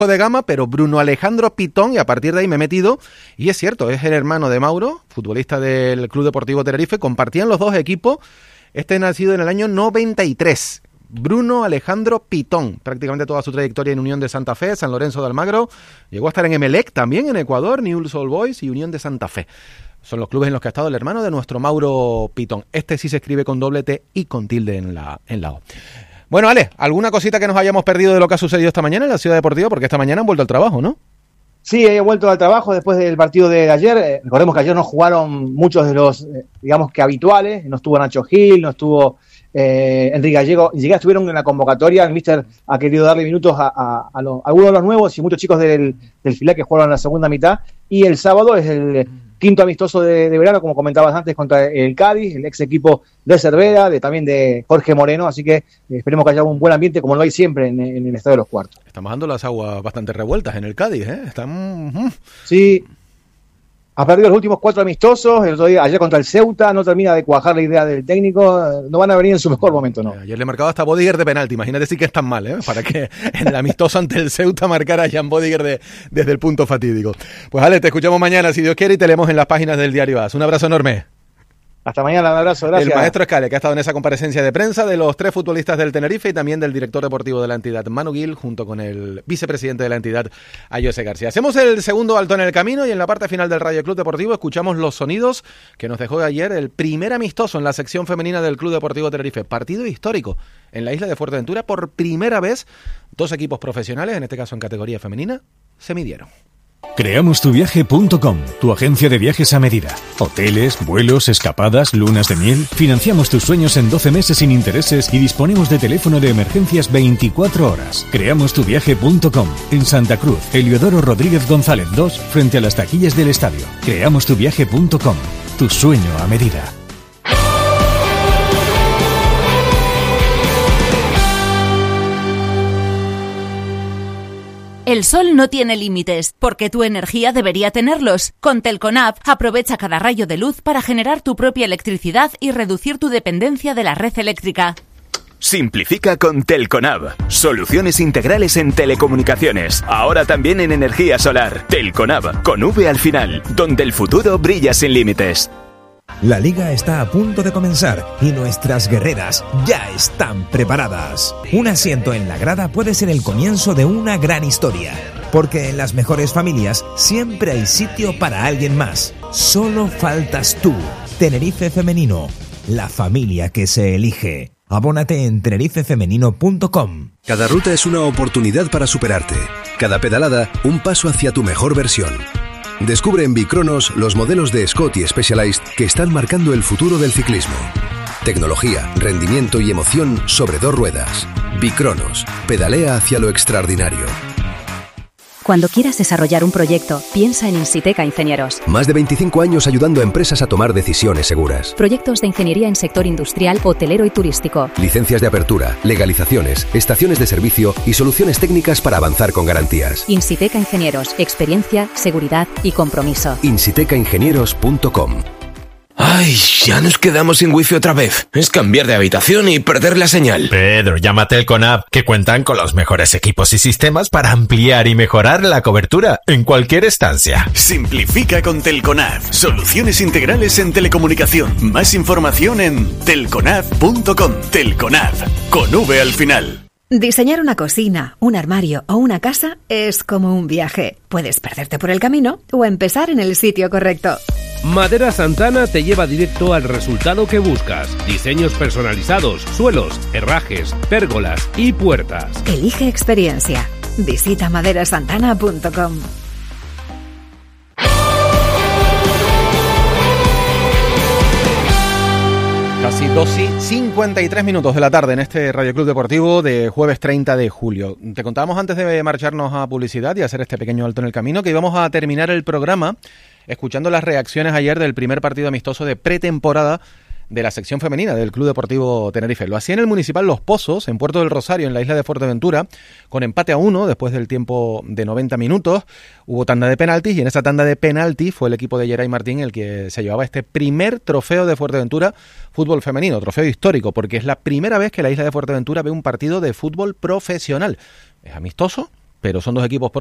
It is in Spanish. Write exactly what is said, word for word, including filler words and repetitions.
de gama, pero Bruno Alejandro Pitón, y a partir de ahí me he metido, y es cierto, es el hermano de Mauro, futbolista del Club Deportivo Tenerife, compartían los dos equipos, este nacido en el año noventa y tres, Bruno Alejandro Pitón, prácticamente toda su trayectoria en Unión de Santa Fe, San Lorenzo de Almagro, llegó a estar en Emelec también en Ecuador, Newell's Old Boys y Unión de Santa Fe. Son los clubes en los que ha estado el hermano de nuestro Mauro Pitón. Este sí se escribe con doble T y con tilde en la, en la O. Bueno, Ale, ¿alguna cosita que nos hayamos perdido de lo que ha sucedido esta mañana en la Ciudad Deportiva? Porque esta mañana han vuelto al trabajo, ¿no? Sí, he vuelto al trabajo después del partido de ayer. Eh, recordemos que ayer no jugaron muchos de los, eh, digamos que habituales. No estuvo Nacho Gil, no estuvo eh, Enrique Gallego. Ni siquiera estuvieron en la convocatoria. El míster ha querido darle minutos a, a, a, lo, a algunos de los nuevos y muchos chicos del, del filial que jugaron en la segunda mitad. Y el sábado es el quinto amistoso de, de verano, como comentabas antes, contra el Cádiz, el ex equipo de Cervera, de, también de Jorge Moreno, así que eh, esperemos que haya un buen ambiente, como lo hay siempre en, en el Estadio de los Cuartos. Estamos dando las aguas bastante revueltas en el Cádiz, ¿eh? Están... Sí, ha perdido los últimos cuatro amistosos, el otro día, ayer contra el Ceuta, no termina de cuajar la idea del técnico, no van a venir en su mejor momento, ¿no? Ayer le marcaba hasta Bodiger de penalti, imagínate si que es tan mal, ¿eh? Para que en el amistoso ante el Ceuta marcara a Jan Bodiger de, desde el punto fatídico. Pues Ale, te escuchamos mañana, si Dios quiere, y te leemos en las páginas del Diario A S. Un abrazo enorme. Hasta mañana, un abrazo, gracias. El maestro Escale, que ha estado en esa comparecencia de prensa de los tres futbolistas del Tenerife y también del director deportivo de la entidad, Manu Gil, junto con el vicepresidente de la entidad, José García. Hacemos el segundo alto en el camino y en la parte final del Radio Club Deportivo escuchamos los sonidos que nos dejó ayer el primer amistoso en la sección femenina del Club Deportivo Tenerife. Partido histórico en la isla de Fuerteventura. Por primera vez, dos equipos profesionales, en este caso en categoría femenina, se midieron. Creamos tu viaje punto com, tu agencia de viajes a medida. Hoteles, vuelos, escapadas, lunas de miel. Financiamos tus sueños en doce meses sin intereses y disponemos de teléfono de emergencias veinticuatro horas. Creamos tu viaje punto com, en Santa Cruz, Heliodoro Rodríguez González dos, frente a las taquillas del estadio. Creamos tu viaje punto com, tu sueño a medida. El sol no tiene límites, porque tu energía debería tenerlos. Con Telconab, aprovecha cada rayo de luz para generar tu propia electricidad y reducir tu dependencia de la red eléctrica. Simplifica con Telconab. Soluciones integrales en telecomunicaciones. Ahora también en energía solar. Telconab, con V al final, donde el futuro brilla sin límites. La liga está a punto de comenzar y nuestras guerreras ya están preparadas. Un asiento en la grada puede ser el comienzo de una gran historia, porque en las mejores familias siempre hay sitio para alguien más. Solo faltas tú. Tenerife Femenino, la familia que se elige. Abónate en tenerife femenino punto com. Cada ruta es una oportunidad para superarte. Cada pedalada, un paso hacia tu mejor versión. Descubre en Bicronos los modelos de Scott y Specialized que están marcando el futuro del ciclismo. Tecnología, rendimiento y emoción sobre dos ruedas. Bicronos, pedalea hacia lo extraordinario. Cuando quieras desarrollar un proyecto, piensa en Insiteca Ingenieros. Más de veinticinco años ayudando a empresas a tomar decisiones seguras. Proyectos de ingeniería en sector industrial, hotelero y turístico. Licencias de apertura, legalizaciones, estaciones de servicio y soluciones técnicas para avanzar con garantías. Insiteca Ingenieros, experiencia, seguridad y compromiso. insiteca ingenieros punto com. Ay, ya nos quedamos sin wifi otra vez. Es cambiar de habitación y perder la señal. Pedro, llama a Telconab, que cuentan con los mejores equipos y sistemas para ampliar y mejorar la cobertura en cualquier estancia. Simplifica con Telconab. Soluciones integrales en telecomunicación. Más información en telconab punto com. Telconab, con V al final. Diseñar una cocina, un armario o una casa es como un viaje. Puedes perderte por el camino o empezar en el sitio correcto. Madera Santana te lleva directo al resultado que buscas. Diseños personalizados, suelos, herrajes, pérgolas y puertas. Elige experiencia. Visita madera santana punto com. Casi dos y cincuenta y tres minutos de la tarde en este Radio Club Deportivo de jueves treinta de julio. Te contábamos antes de marcharnos a publicidad y hacer este pequeño alto en el camino que íbamos a terminar el programa escuchando las reacciones ayer del primer partido amistoso de pretemporada de la sección femenina del Club Deportivo Tenerife. Lo hacía en el Municipal Los Pozos, en Puerto del Rosario, en la isla de Fuerteventura, con empate a uno después del tiempo de noventa minutos. Hubo tanda de penaltis y en esa tanda de penaltis fue el equipo de Geray Martín el que se llevaba este primer trofeo de Fuerteventura fútbol femenino, trofeo histórico, porque es la primera vez que la isla de Fuerteventura ve un partido de fútbol profesional. Es amistoso, pero son dos equipos